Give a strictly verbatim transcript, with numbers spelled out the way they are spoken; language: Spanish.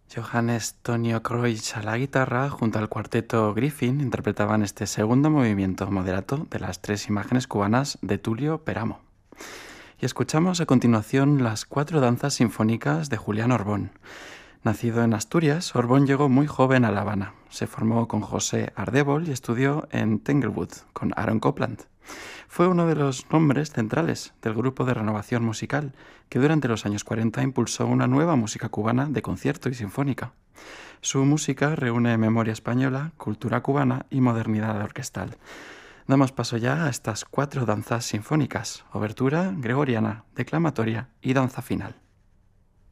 Johannes Tonio Kroich a la guitarra junto al cuarteto Griffin interpretaban este segundo movimiento moderato de las tres imágenes cubanas de Tulio Peramo. Y escuchamos a continuación las cuatro danzas sinfónicas de Julián Orbón. Nacido en Asturias, Orbón llegó muy joven a La Habana. Se formó con José Ardébol y estudió en Tanglewood con Aaron Copland. Fue uno de los nombres centrales del grupo de renovación musical que durante los años cuarenta impulsó una nueva música cubana de concierto y sinfónica. Su música reúne memoria española, cultura cubana y modernidad orquestal. Damos paso ya a estas cuatro danzas sinfónicas: obertura, gregoriana, declamatoria y danza final.